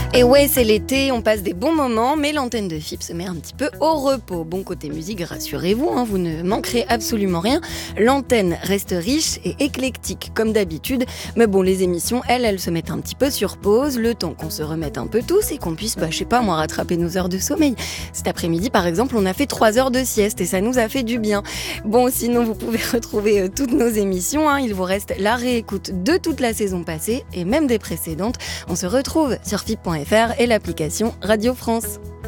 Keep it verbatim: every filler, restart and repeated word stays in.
Et ouais, c'est l'été, on passe des bons moments, mais l'antenne de F I P se met un petit peu au repos. Bon, côté musique, rassurez-vous, hein, vous ne manquerez absolument rien. L'antenne reste riche et éclectique, comme d'habitude. Mais bon, les émissions, elles, elles se mettent un petit peu sur pause, le temps qu'on se remette un peu tous et qu'on puisse, bah, je sais pas moi, rattraper nos heures de sommeil. Cet après-midi, par exemple, on a fait trois heures de sieste et ça nous a fait du bien. Bon, sinon, vous pouvez retrouver euh, toutes nos émissions. Hein. Il vous reste la réécoute de toute la saison passée et même des précédentes. On se retrouve sur F I P point F R et l'application Radio France.